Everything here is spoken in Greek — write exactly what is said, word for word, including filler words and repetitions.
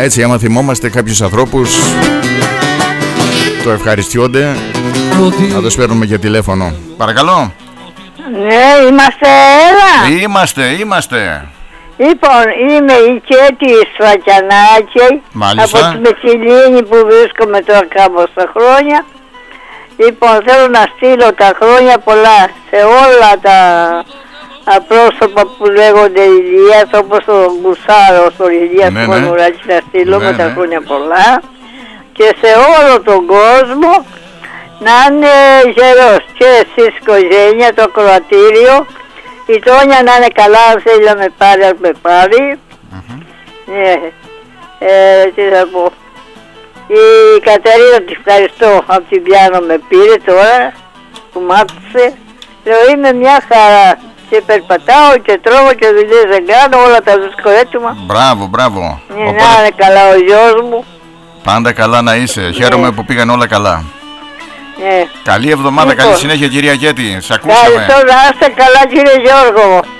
Έτσι, άμα θυμόμαστε κάποιους ανθρώπους, το ευχαριστιόνται, να το παίρνουμε για τηλέφωνο. Παρακαλώ. Ναι, είμαστε έλα. Είμαστε, είμαστε. Λοιπόν, είμαι η Κέτη Σφακιανάκη. Μάλιστα. Από τη Μεσηλίνη που βρίσκομαι τώρα κάμποσα χρόνια. Λοιπόν, θέλω να στείλω τα χρόνια πολλά σε όλα τα πρόσωπα που λέγονται Ηλίας, όπως ο Γκουσάρος, ο Ηλίας ναι, του ναι. Μανουράκη, να στείλω ναι, με ναι. τα χρόνια πολλά. Και σε όλο τον κόσμο να είναι γερός και εσείς οικογένεια, το ακροατήριο. Η Τόνια να είναι καλά, αν θέλει να με πάρει, αν με πάρει. Mm-hmm. Ναι, ε, τι θα πω. Η Κατερίνα τη ευχαριστώ, από την πιάνο με πήρε τώρα, που μ' άκουσε. Λέω είμαι μια χαρά και περπατάω και τρώω και δουλειές δεν κάνω, όλα τα βρίσκω έτοιμα. Μπράβο, μπράβο. Ναι, Οπότε... να είναι καλά ο γιος μου. Πάντα καλά να είσαι. Ναι. Χαίρομαι που πήγαν όλα καλά. Ναι. Καλή εβδομάδα, λοιπόν, καλή συνέχεια κυρία Κέτη. Σ' ακούσαμε. Ευχαριστώ, να είστε καλά κύριε Γιώργο.